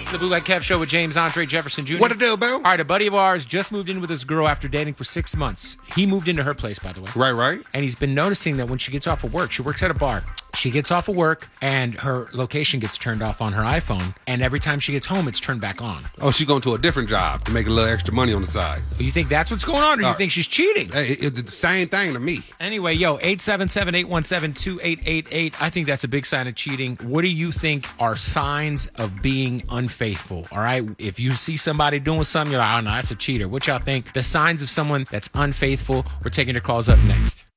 to the Bootleg Kev Show with James Andre Jefferson Jr. What to do, Bill? All right, a buddy of ours just moved in with this girl after dating for 6 months. He moved into her place, by the way. Right. And he's been noticing that when she gets off of work, she works at a bar. She gets off of work and her location gets turned off on her iPhone. And every time she gets home, it's turned back on. Oh, she's going to a different job to make a little extra money on the side. You think that's what's going on, or you think she's cheating? Hey, it's the same thing to me. Anyway, 877-817-2888. I think that's a big sign of cheating. What do you think are signs of being unfaithful? All right? If you see somebody doing something, you're like, oh, no, that's a cheater. What y'all think? The signs of someone that's unfaithful. We're taking your calls up next.